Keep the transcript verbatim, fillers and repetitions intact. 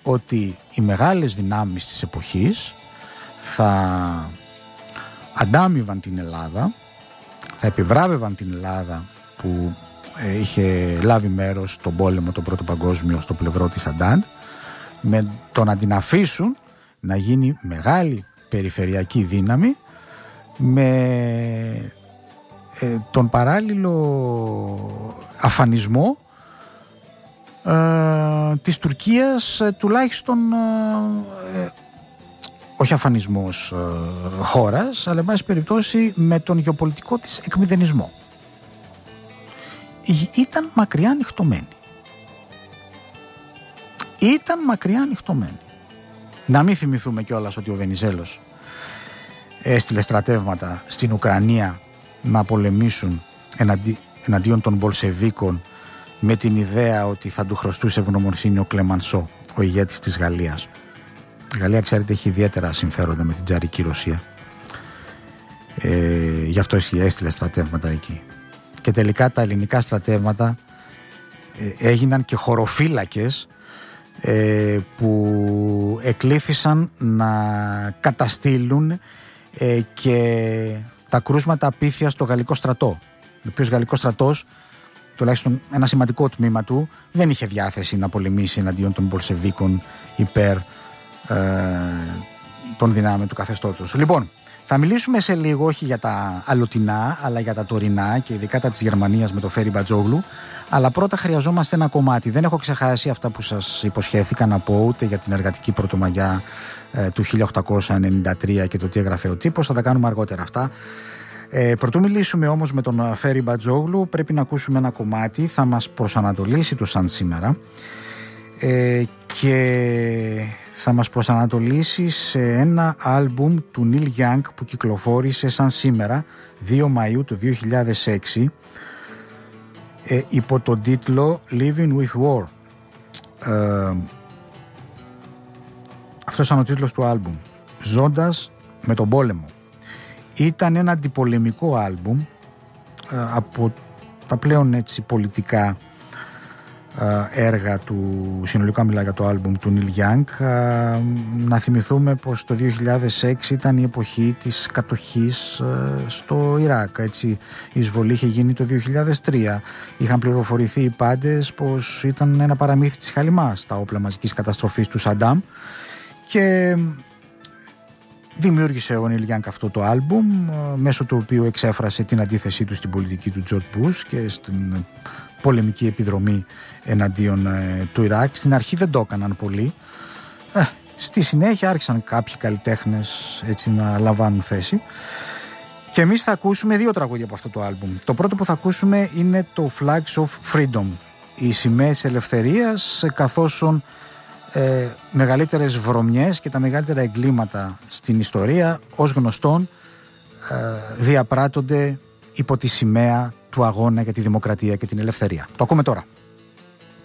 ότι οι μεγάλες δυνάμεις της εποχής θα αντάμιβαν την Ελλάδα, θα επιβράβευαν την Ελλάδα που ε, είχε λάβει μέρος στον πόλεμο τον Πρώτο Παγκόσμιο στο πλευρό της Αντάντ, με το να την αφήσουν να γίνει μεγάλη περιφερειακή δύναμη με ε, τον παράλληλο αφανισμό ε, της Τουρκίας, ε, τουλάχιστον ε, ε, όχι αφανισμός ε, χώρας, αλλά εν πάση περιπτώσει με τον γεωπολιτικό της εκμηδενισμό. Ήταν μακριά ανοιχτωμένη. Ήταν μακριά ανοιχτωμένη. Να μην θυμηθούμε κιόλας ότι ο Βενιζέλος έστειλε στρατεύματα στην Ουκρανία να πολεμήσουν εναντί, εναντίον των Μπολσεβίκων με την ιδέα ότι θα του χρωστούσε ευγνωμοσύνη ο Κλεμανσό, ο ηγέτης της Γαλλίας. Η Γαλλία, ξέρετε, έχει ιδιαίτερα συμφέροντα με την τσαρική Ρωσία. Ε, γι' αυτό έστειλε στρατεύματα εκεί. Και τελικά τα ελληνικά στρατεύματα ε, έγιναν και χωροφύλακες ε, που εκλήθησαν να καταστήλουν ε, και τα κρούσματα απίθεια στο γαλλικό στρατό. Ο οποίος γαλλικός στρατός, τουλάχιστον ένα σημαντικό τμήμα του, δεν είχε διάθεση να πολεμήσει εναντίον των Μπολσεβίκων υπέρ ε, των δυνάμεων του καθεστώτος. Λοιπόν, θα μιλήσουμε σε λίγο όχι για τα αλλοτινά, αλλά για τα τωρινά και ειδικά τα της Γερμανίας με το Φέρι Μπατζόγλου. Αλλά πρώτα χρειαζόμαστε ένα κομμάτι. Δεν έχω ξεχάσει αυτά που σας υποσχέθηκα να πω, ούτε για την εργατική Πρωτομαγιά ε, του χίλια οκτακόσια ενενήντα τρία και το τι έγραφε ο τύπος. Θα τα κάνουμε αργότερα αυτά. Ε, πρωτού μιλήσουμε όμως με τον Φέρι Μπατζόγλου, πρέπει να ακούσουμε ένα κομμάτι. Θα μας προσανατολίσει το σαν σήμερα ε, και θα μας προσανατολίσει σε ένα άλμπουμ του Νίλ Γιάνγκ που κυκλοφόρησε σαν σήμερα δύο Μαΐου του δύο χιλιάδες έξι ε, υπό τον τίτλο Living with War. Ε, αυτός ήταν ο τίτλος του άλμπουμ, Ζώντας με τον πόλεμο. Ήταν ένα αντιπολεμικό άλμπουμ ε, από τα πλέον έτσι πολιτικά έργα του, συνολικά μιλάω για το άλμπουμ του Νίλ Γιάνγκ. Να θυμηθούμε πως το δύο χιλιάδες έξι ήταν η εποχή της κατοχής στο Ιράκ, έτσι. Η εισβολή είχε γίνει το δύο χιλιάδες τρία. Είχαν πληροφορηθεί οι πάντες πως ήταν ένα παραμύθι της Χαλιμάς τα όπλα μαζικής καταστροφής του Σαντάμ, και δημιούργησε ο Νίλ Γιάνγκ αυτό το άλμπουμ, μέσω του οποίου εξέφρασε την αντίθεσή του στην πολιτική του Τζορτζ Μπους και στην πολεμική επιδρομή εναντίον ε, του Ιράκ. Στην αρχή δεν το έκαναν πολύ. Ε, στη συνέχεια άρχισαν κάποιοι καλλιτέχνες έτσι να λαμβάνουν θέση. Και εμείς θα ακούσουμε δύο τραγούδια από αυτό το άλμπουμ. Το πρώτο που θα ακούσουμε είναι το Flags of Freedom, οι σημαίες ελευθερίας, καθώς ε, μεγαλύτερες βρωμιές και τα μεγαλύτερα εγκλήματα στην ιστορία, ως γνωστόν, ε, διαπράττονται υπό τη σημαία του αγώνα για τη δημοκρατία και την ελευθερία. Το ακούμε τώρα.